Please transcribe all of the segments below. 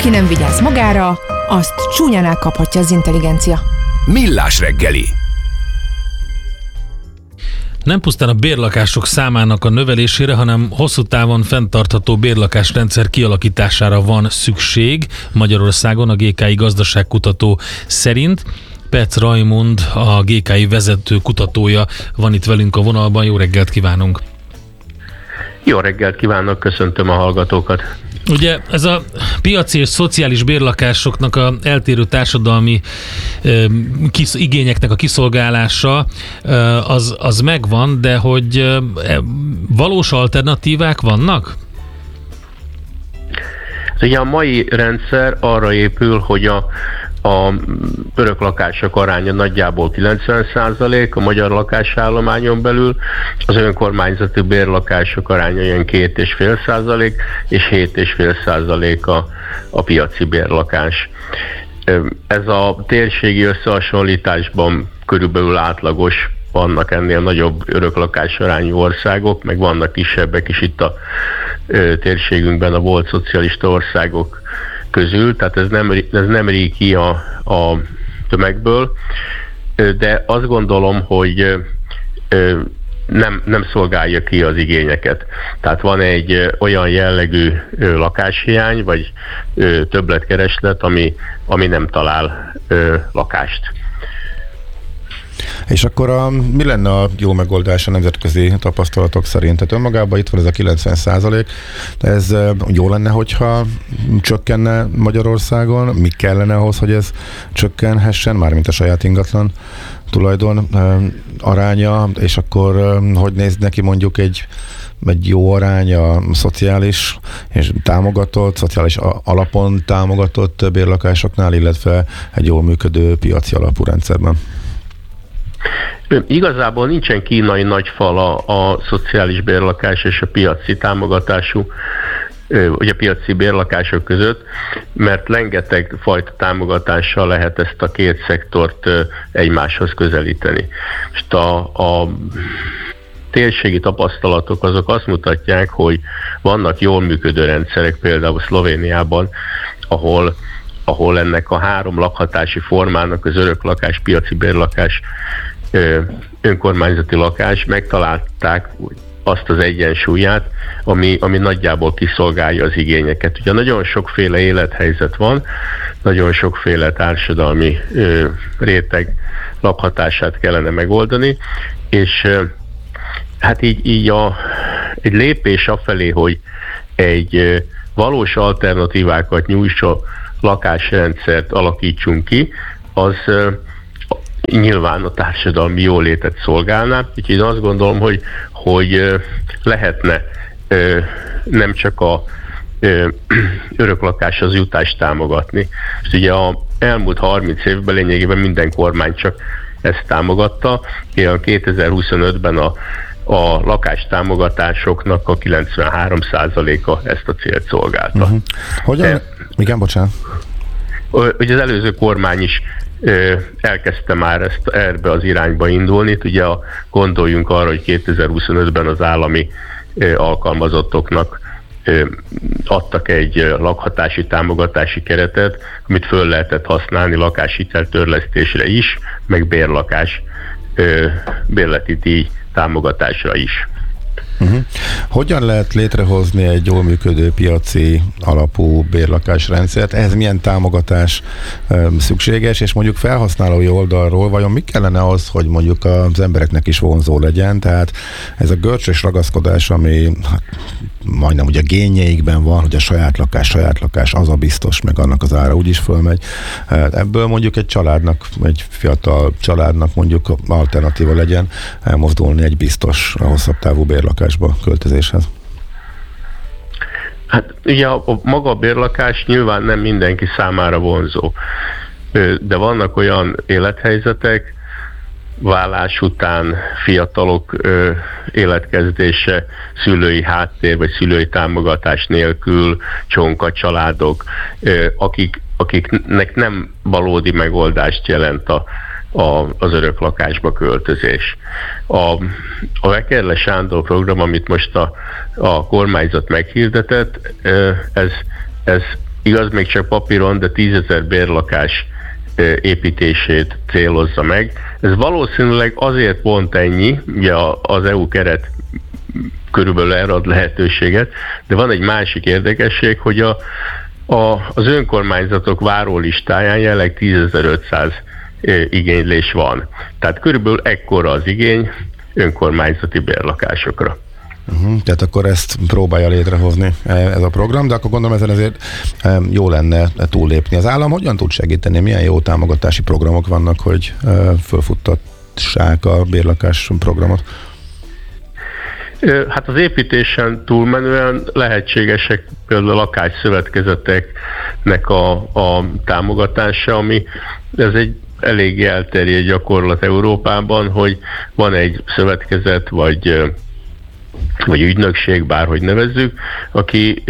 Aki nem vigyáz magára, azt csúnyán elkaphatja az intelligencia. Millás reggeli. Nem pusztán a bérlakások számának a növelésére, hanem hosszú távon fenntartható bérlakásrendszer kialakítására van szükség Magyarországon a GKI gazdaságkutató szerint. Petz Rajmund, a GKI vezető kutatója van itt velünk a vonalban. Jó reggelt kívánunk! Jó reggelt kívánok, köszöntöm a hallgatókat! Ugye ez a piaci és szociális bérlakásoknak a eltérő társadalmi igényeknek a kiszolgálása az megvan, de hogy valós alternatívák vannak? Ugye a mai rendszer arra épül, hogy a öröklakások aránya nagyjából 90% a magyar lakásállományon belül, az önkormányzati bérlakások aránya olyan 2,5% és 7,5% a piaci bérlakás. Ez a térségi összehasonlításban körülbelül átlagos, vannak ennél nagyobb öröklakás arányú országok, meg vannak kisebbek is itt a térségünkben, a volt szocialista országok közül, tehát ez nem ríg ki a tömegből, de azt gondolom, hogy nem szolgálja ki az igényeket. Tehát van egy olyan jellegű lakáshiány, vagy többletkereslet, ami nem talál lakást. És akkor mi lenne a jó megoldás a nemzetközi tapasztalatok szerint? Tehát önmagában itt van ez a 90%, de ez jó lenne, hogyha csökkenne Magyarországon? Mi kellene ahhoz, hogy ez csökkenhessen, mármint a saját ingatlan tulajdon aránya, és akkor hogy néz neki mondjuk egy jó arány a szociális és szociális alapon támogatott bérlakásoknál, illetve egy jól működő piaci alapú rendszerben? Igazából nincsen kínai nagyfal a szociális bérlakás és a piaci támogatású, vagy a piaci bérlakások között, mert rengeteg fajta támogatással lehet ezt a két szektort egymáshoz közelíteni. És a térségi tapasztalatok azok azt mutatják, hogy vannak jól működő rendszerek, például Szlovéniában, ahol ennek a három lakhatási formának, az öröklakás, piaci bérlakás, önkormányzati lakás, megtalálták azt az egyensúlyát, ami nagyjából kiszolgálja az igényeket. Ugye nagyon sokféle élethelyzet van, nagyon sokféle társadalmi réteg lakhatását kellene megoldani, és hát így egy lépés afelé, hogy egy valós alternatívákat nyújtó lakásrendszert alakítsunk ki, az nyilván a társadalmi jólétet szolgálná. Úgyhogy én azt gondolom, hogy lehetne nem csak a öröklakáshoz jutást támogatni. És ugye az elmúlt 30 évben lényegében minden kormány csak ezt támogatta. 2025-ben a lakástámogatásoknak a 93%-a ezt a célt szolgálta. Hogyan? Igen, bocsánat. Ugye az előző kormány is elkezdte már erbe az irányba indulni. Ugye gondoljunk arra, hogy 2025-ben az állami alkalmazottoknak adtak egy lakhatási támogatási keretet, amit föl lehetett használni lakáshitel törlesztésre is, meg bérleti díj támogatásra is. Hogyan lehet létrehozni egy jól működő piaci alapú bérlakásrendszert? Ehhez milyen támogatás szükséges, és mondjuk felhasználói oldalról vajon mi kellene az, hogy mondjuk az embereknek is vonzó legyen? Tehát ez a görcsös ragaszkodás, ami majdnem ugye génjeikben van, hogy a saját lakás az a biztos, meg annak az ára úgyis fölmegy. Ebből mondjuk egy családnak, egy fiatal családnak mondjuk alternatíva legyen elmozdulni egy biztos, a hosszabb távú bérlakásba, költözéshez. Hát ugye maga a bérlakás nyilván nem mindenki számára vonzó, de vannak olyan élethelyzetek, vállás után, fiatalok életkezdése, szülői háttér vagy szülői támogatás nélkül, csonka családok, akiknek nem valódi megoldást jelent az öröklakásba költözés. A Vekerle Sándor program, amit most a kormányzat meghirdetett, ez igaz, még csak papíron, de 10 000 bérlakás építését célozza meg. Ez valószínűleg azért pont ennyi, ugye az EU keret körülbelül erre ad lehetőséget, de van egy másik érdekesség, hogy az önkormányzatok várólistáján jelenleg 10.500 igénylés van. Tehát körülbelül ekkora az igény önkormányzati bérlakásokra. Tehát akkor ezt próbálja létrehozni ez a program, de akkor gondolom ezen azért jó lenne túllépni. Az állam hogyan tud segíteni? Milyen jó támogatási programok vannak, hogy fölfuttassák a bérlakás programot? Hát az építésen túlmenően lehetségesek például a lakásszövetkezeteknek a támogatása, ami ez egy elég elterjedt gyakorlat Európában, hogy van egy szövetkezet, vagy ügynökség, bárhogy nevezzük, aki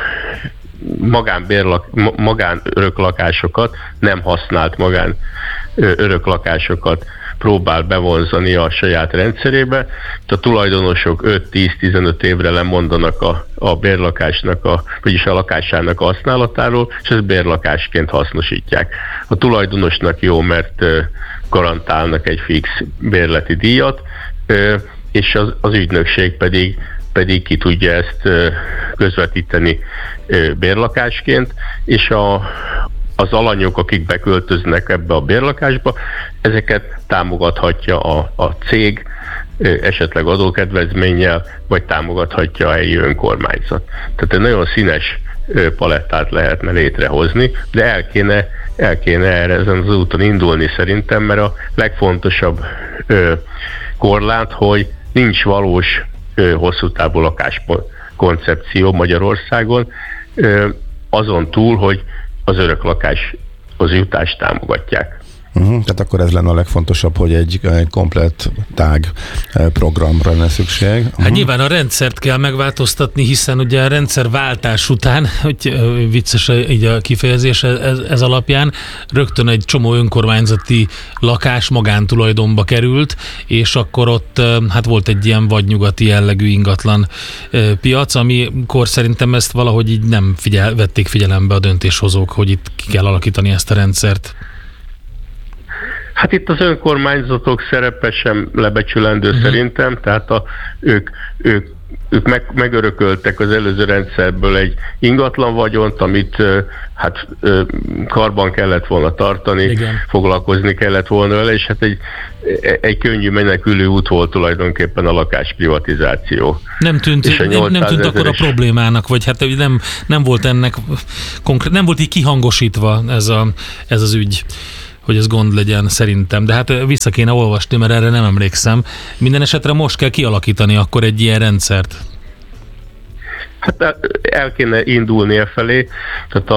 magánöröklakásokat, nem használt öröklakásokat próbál bevonzani a saját rendszerébe. A tulajdonosok 5-10-15 évre lemondanak a bérlakásnak, vagyis a lakásának a használatáról, és ezt bérlakásként hasznosítják. A tulajdonosnak jó, mert garantálnak egy fix bérleti díjat, és az ügynökség pedig ki tudja ezt közvetíteni bérlakásként, és az alanyok, akik beköltöznek ebbe a bérlakásba, ezeket támogathatja a cég, esetleg adókedvezménnyel, vagy támogathatja a helyi önkormányzat. Tehát egy nagyon színes palettát lehetne létrehozni, de el kéne erre ezen az úton indulni szerintem, mert a legfontosabb korlát, hogy nincs valós hosszú távú lakáskoncepció Magyarországon, azon túl, hogy az öröklakáshoz jutást támogatják. Tehát akkor ez lenne a legfontosabb, hogy egy komplett tág programra lenne szükség. Hát nyilván a rendszert kell megváltoztatni, hiszen ugye a rendszerváltás után, hogy vicces így a kifejezés ez alapján, rögtön egy csomó önkormányzati lakás magántulajdonba került, és akkor ott hát volt egy ilyen vadnyugati jellegű ingatlan piac, amikor szerintem ezt valahogy így nem vették figyelembe a döntéshozók, hogy itt ki kell alakítani ezt a rendszert. Hát itt az önkormányzatok szerepe sem lebecsülendő szerintem, tehát ők megörököltek az előző rendszerből egy ingatlan vagyont, amit karban kellett volna tartani, igen, foglalkozni kellett volna vele, és hát egy könnyű menekülő út volt tulajdonképpen a lakásprivatizáció. Nem tűnt akkor a problémának, vagy hát nem volt ennek nem volt így kihangosítva ez az ügy, hogy ez gond legyen szerintem. De hát vissza kéne olvasni, mert erre nem emlékszem. Minden esetre most kell kialakítani akkor egy ilyen rendszert. Hát el kéne indulni e felé, tehát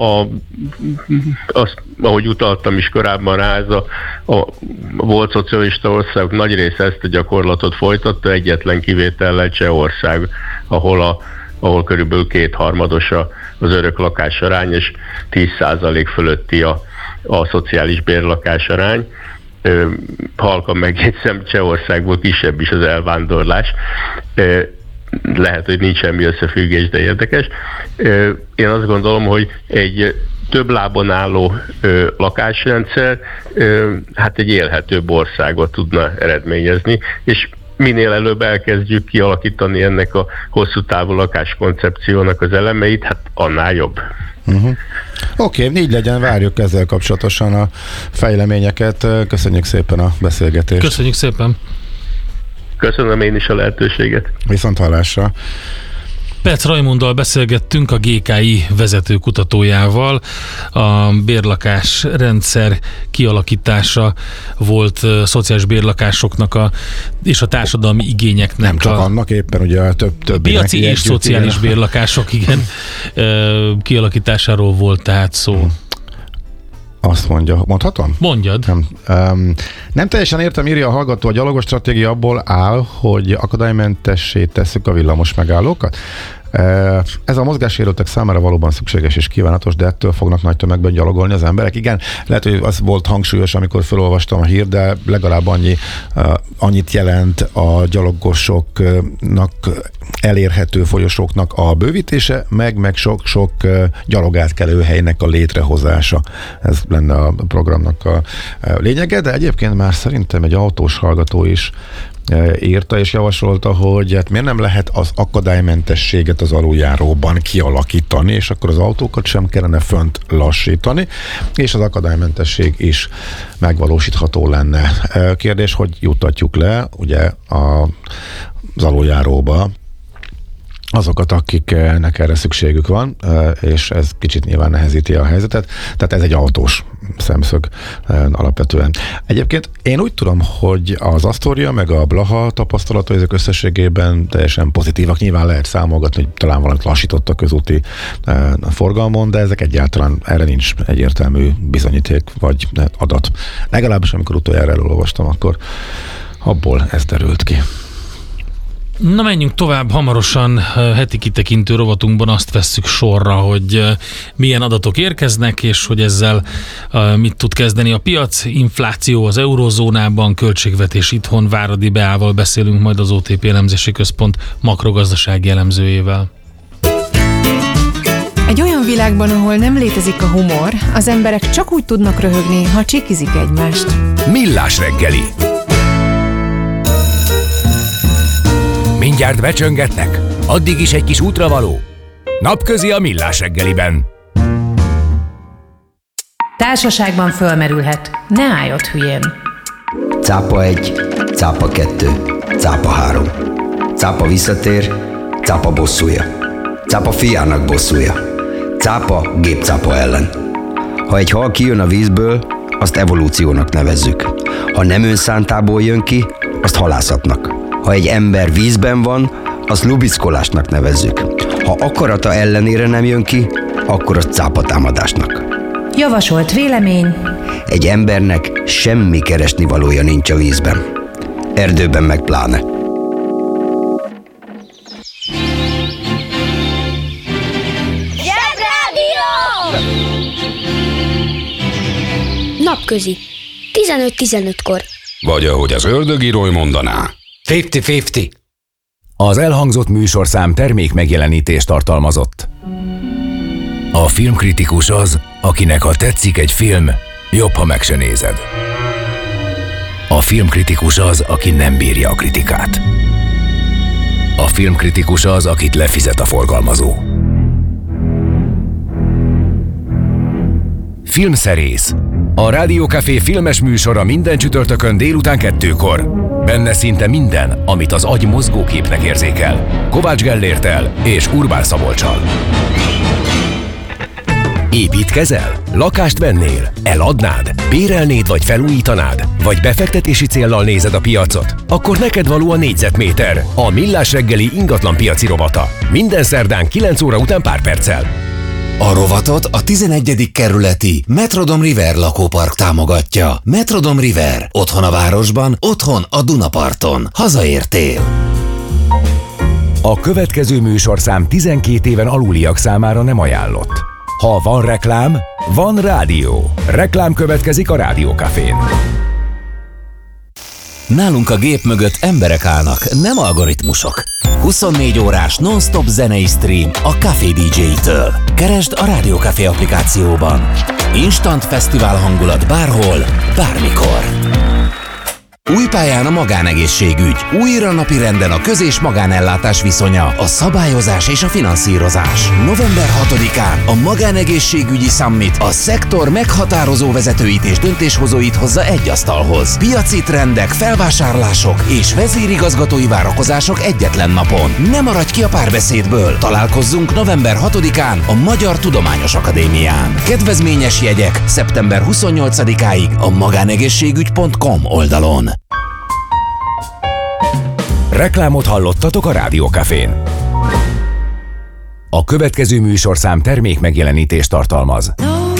ahogy utaltam is korábban rá, ez a volt szocialista országok nagy része ezt a gyakorlatot folytatta, egyetlen kivétellel Csehország, ahol körülbelül 2/3 az öröklakás arány, és 10% fölötti a szociális bérlakás arány. Halkan megjegyzem, Csehországból kisebb is az elvándorlás. Lehet, hogy nincs semmi összefüggés, de érdekes. Én azt gondolom, hogy egy több lábon álló lakásrendszer hát egy élhetőbb országot tudna eredményezni, és minél előbb elkezdjük kialakítani ennek a hosszú távú lakáskoncepciónak az elemeit, hát annál jobb. Oké, így legyen, várjuk ezzel kapcsolatosan a fejleményeket. Köszönjük szépen a beszélgetést. Köszönjük szépen. Köszönöm én is a lehetőséget. Viszont hallásra. Perc Rajmunddal beszélgettünk, a GKI vezető kutatójával. A bérlakás rendszer kialakítása volt szociális bérlakásoknak és a társadalmi igényeknek. Nem csak annak, éppen ugye a több piaci és szociális bérlakások, igen, kialakításáról volt tehát szó. Azt mondja, mondhatom? Mondjad. Nem teljesen értem, írja a hallgató, a gyalogos stratégia abból áll, hogy akadálymentessé tesszük a villamos megállókat. Ez a mozgássérültek számára valóban szükséges és kívánatos, de ettől fognak nagy tömegben gyalogolni az emberek. Igen, lehet, hogy az volt hangsúlyos, amikor felolvastam a hírt, de legalább annyit jelent a gyalogosoknak elérhető folyosóknak a bővítése, meg sok-sok gyalogátkelőhelynek a létrehozása. Ez lenne a programnak a lényege, de egyébként már szerintem egy autós hallgató is írta és javasolta, hogy hát miért nem lehet az akadálymentességet az aluljáróban kialakítani, és akkor az autókat sem kellene fönt lassítani, és az akadálymentesség is megvalósítható lenne. Kérdés, hogy juttatjuk le ugye az aluljáróba azokat, akiknek erre szükségük van, és ez kicsit nyilván nehezíti a helyzetet. Tehát ez egy autós szemszög alapvetően. Egyébként én úgy tudom, hogy az Astoria meg a Blaha tapasztalatai ezek összességében teljesen pozitívak. Nyilván lehet számolgatni, hogy talán valamit lassított a közúti forgalmon, de ezek egyáltalán erre nincs egyértelmű bizonyíték vagy adat. Legalábbis amikor utoljára elolvastam, akkor abból ez derült ki. Na menjünk tovább, hamarosan heti kitekintő rovatunkban azt vesszük sorra, hogy milyen adatok érkeznek, és hogy ezzel mit tud kezdeni a piac. Infláció az eurózónában, költségvetés itthon, Váradi Beával beszélünk majd az OTP Elemzési Központ makrogazdasági elemzőjével. Egy olyan világban, ahol nem létezik a humor, az emberek csak úgy tudnak röhögni, ha csikizik egymást. Millás reggeli. Mindjárt becsöngetnek? Addig is egy kis útravaló? Napközi a Millás reggeliben. Társaságban fölmerülhet. Ne állj ott hülyén. Cápa 1, cápa 2, cápa 3. Cápa visszatér, cápa bosszúja. Cápa fiának bosszúja. Cápa gépcápa ellen. Ha egy hal kijön a vízből, azt evolúciónak nevezzük. Ha nem önszántából jön ki, azt halászatnak. Ha egy ember vízben van, azt lubickolásnak nevezzük. Ha akarata ellenére nem jön ki, akkor azt cápatámadásnak. Javasolt vélemény. Egy embernek semmi keresnivalója nincs a vízben. Erdőben meg pláne. Napközi. 15-15-kor. Vagy ahogy az ördögírói mondaná. 50-50. Az elhangzott műsorszám termék megjelenítést tartalmazott. A filmkritikus az, akinek ha tetszik egy film, jobb, ha meg se nézed. A filmkritikus az, aki nem bírja a kritikát. A filmkritikus az, akit lefizet a forgalmazó. Filmszerész. A Rádió Café filmes műsora minden csütörtökön délután 2-kor. Benne szinte minden, amit az agy mozgóképnek érzékel. Kovács Gellérttel és Urbán Szabolccsal. Építkezel? Lakást vennél? Eladnád? Bérelnéd vagy felújítanád? Vagy befektetési céllal nézed a piacot? Akkor neked való a négyzetméter, a Millás reggeli ingatlanpiaci rovata. Minden szerdán 9 óra után pár perccel. A rovatot a 11. kerületi Metrodom River lakópark támogatja. Metrodom River. Otthon a városban, otthon a Dunaparton. Hazaértél. A következő műsorszám 12 éven aluliak számára nem ajánlott. Ha van reklám, van rádió. Reklám következik a Rádió Cafén. Nálunk a gép mögött emberek állnak, nem algoritmusok. 24 órás non-stop zenei stream a Café DJ-től. Keresd a Rádió Café applikációban. Instant fesztivál hangulat bárhol, bármikor. Új pályán a magánegészségügy. Újra napirenden a köz- és magánellátás viszonya, a szabályozás és a finanszírozás. November 6-án a Magánegészségügyi Summit a szektor meghatározó vezetőit és döntéshozóit hozza egy asztalhoz. Piaci trendek, felvásárlások és vezérigazgatói várakozások egyetlen napon. Ne maradj ki a párbeszédből. Találkozzunk november 6-án a Magyar Tudományos Akadémián. Kedvezményes jegyek szeptember 28-áig a magánegészségügy.com oldalon. Reklámot hallottatok a Rádió Cafén. A következő műsorszám termék megjelenítést tartalmaz.